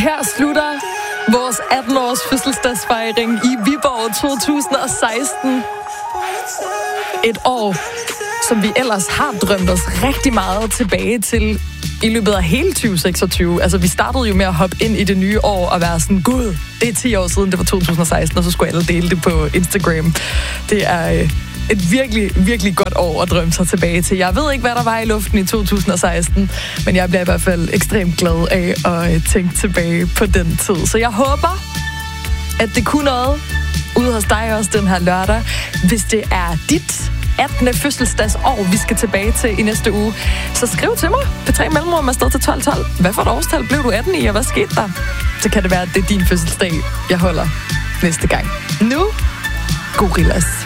Her slutter vores 18-års fødselsdagsfejring i Viborg 2016. Et år, som vi ellers har drømt os rigtig meget tilbage til i løbet af hele 2026. Altså, vi startede jo med at hoppe ind i det nye år og være sådan, gud, det er 10 år siden, det var 2016, og så skulle alle dele det på Instagram. Det er et virkelig, virkelig godt år at drømme sig tilbage til. Jeg ved ikke, hvad der var i luften i 2016, men jeg bliver i hvert fald ekstremt glad af at tænke tilbage på den tid. Så jeg håber, at det kunne noget ude hos dig også den her lørdag. Hvis det er dit 18. fødselsdagsår, vi skal tilbage til i næste uge, så skriv til mig på 3 mellemrum afsted til 1212. Hvad for et årstal blev du 18 i, og hvad skete der? Så kan det være, at det er din fødselsdag, jeg holder næste gang. Nu, gorillas.